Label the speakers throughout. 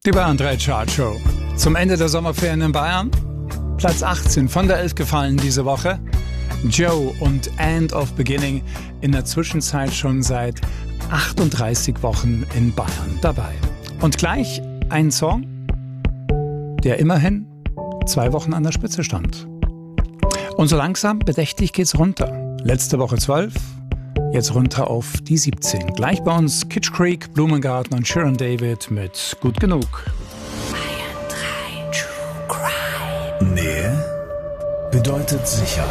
Speaker 1: Die Bayern 3 Chartshow. Zum Ende der Sommerferien in Bayern. Platz 18 von der 11 gefallen diese Woche. Joe und End of Beginning in der Zwischenzeit schon seit 38 Wochen in Bayern dabei. Und gleich ein Song, der immerhin 2 Wochen an der Spitze stand. Und so langsam bedächtig geht's runter. Letzte Woche 12, jetzt runter auf die 17. Gleich bei uns Kitsch Creek, Blumengarten und Sharon David mit Gut genug.
Speaker 2: Bayern 3 True Crime.
Speaker 3: Nähe bedeutet Sicherheit.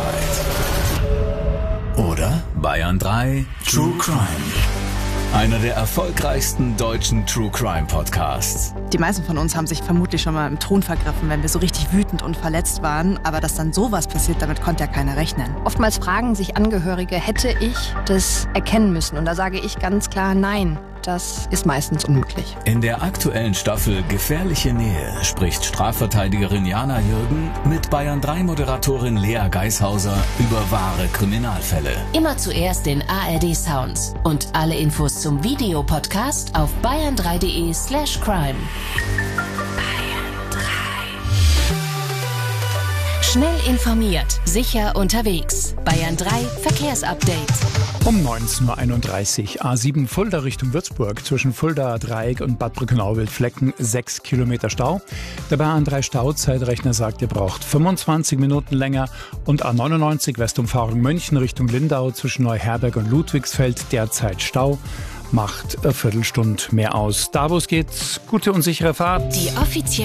Speaker 3: Oder? Bayern 3 True Crime. Einer der erfolgreichsten deutschen True Crime Podcasts.
Speaker 4: Die meisten von uns haben sich vermutlich schon mal im Ton vergriffen, wenn wir so richtig wütend und verletzt waren. Aber dass dann sowas passiert, damit konnte ja keiner rechnen.
Speaker 5: Oftmals fragen sich Angehörige, hätte ich das erkennen müssen? Und da sage ich ganz klar, nein, das ist meistens unmöglich.
Speaker 3: In der aktuellen Staffel Gefährliche Nähe spricht Strafverteidigerin Jana Jürgen mit Bayern 3 Moderatorin Lea Geishauser über wahre Kriminalfälle.
Speaker 2: Immer zuerst den ARD Sounds und alle Infos zum Videopodcast auf bayern3.de/crime. Bayern 3. Schnell informiert, sicher unterwegs. Bayern 3 Verkehrsupdate.
Speaker 1: Um 19.31 Uhr A7 Fulda Richtung Würzburg zwischen Fulda Dreieck und Bad Brückenau-Wildflecken 6 Kilometer Stau. Der Bayern 3 Stauzeitrechner sagt, ihr braucht 25 Minuten länger. Und A99 Westumfahrung München Richtung Lindau zwischen Neuherberg und Ludwigsfeld derzeit Stau. Macht eine Viertelstunde mehr aus. Da wo es geht, gute und sichere Fahrt.
Speaker 2: Die offizielle